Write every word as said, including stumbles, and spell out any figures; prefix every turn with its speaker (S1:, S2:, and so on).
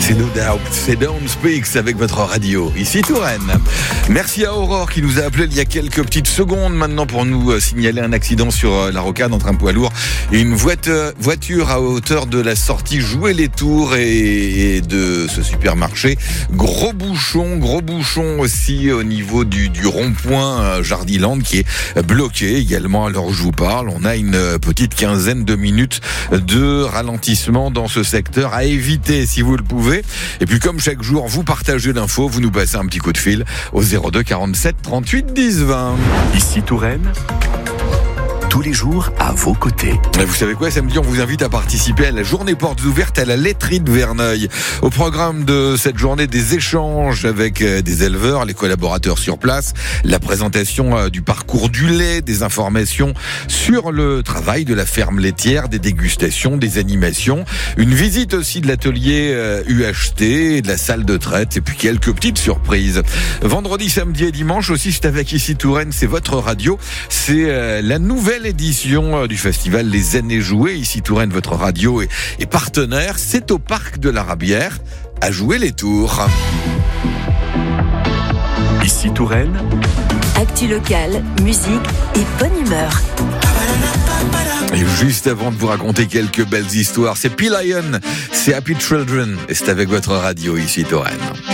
S1: C'est No Doubt, c'est Don't Speaks avec votre radio, ici Touraine. Merci à Aurore qui nous a appelé il y a quelques petites secondes maintenant pour nous signaler un accident sur la rocade entre un poids lourd et une voiture à hauteur de la sortie Jouer-les-Tours et de ce supermarché. Gros bouchon, gros bouchon aussi au niveau du, du rond-point Jardiland qui est bloqué également à l'heure où je vous parle. On a une petite quinzaine de minutes de ralentissement dans ce secteur à éviter si vous le pouvez. Et puis comme chaque jour, vous partagez l'info, vous nous passez un petit coup de fil au zéro deux quarante-sept trente-huit dix vingt.
S2: Ici Touraine, tous les jours à vos côtés.
S1: Et vous savez quoi, samedi, on vous invite à participer à la journée portes ouvertes à la laiterie de Verneuil. Au programme de cette journée, des échanges avec des éleveurs, les collaborateurs sur place, la présentation du parcours du lait, des informations sur le travail de la ferme laitière, des dégustations, des animations, une visite aussi de l'atelier U H T, de la salle de traite et puis quelques petites surprises. Vendredi, samedi et dimanche aussi, c'est avec Ici Touraine, c'est votre radio, c'est la nouvelle édition du festival Les Années Jouées. Ici Touraine, votre radio est, est partenaire. C'est au parc de la Rabière à Jouer-les-Tours.
S2: Ici Touraine,
S3: actu locale, musique et bonne humeur.
S1: Et juste avant de vous raconter quelques belles histoires, c'est P-Lion, c'est Happy Children et c'est avec votre radio Ici Touraine.